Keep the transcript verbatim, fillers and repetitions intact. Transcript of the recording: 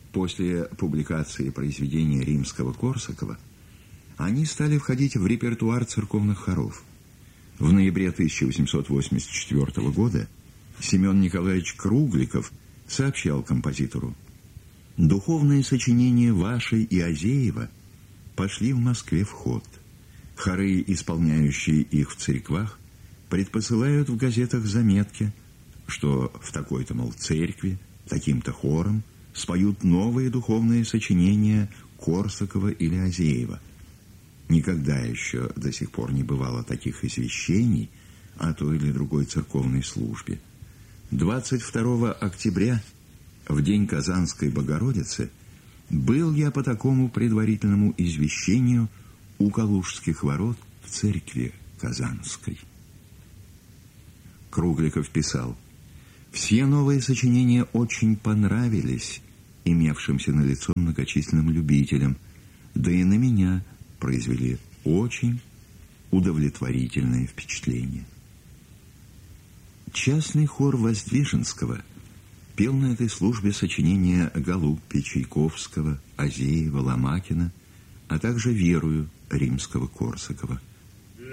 После публикации произведения Римского-Корсакова они стали входить в репертуар церковных хоров. В ноябре тысяча восемьсот восемьдесят четвёртого года Семен Николаевич Кругликов сообщал композитору: «Духовные сочинения вашей и Азеева пошли в Москве в ход. Хоры, исполняющие их в церквах, предпосылают в газетах заметки, что в такой-то, мол, церкви, таким-то хором споют новые духовные сочинения Корсакова или Азеева. Никогда еще до сих пор не бывало таких извещений о той или другой церковной службе. двадцать второго октября, в день Казанской Богородицы, был я по такому предварительному извещению у Калужских ворот в церкви Казанской». Кругликов писал: «Все новые сочинения очень понравились имевшимся на лицо многочисленным любителям, да и на меня произвели очень удовлетворительное впечатление». Частный хор Воздвиженского пел на этой службе сочинения Голубки, Чайковского, Азеева, Ломакина, а также «Верую» Римского-Корсакова.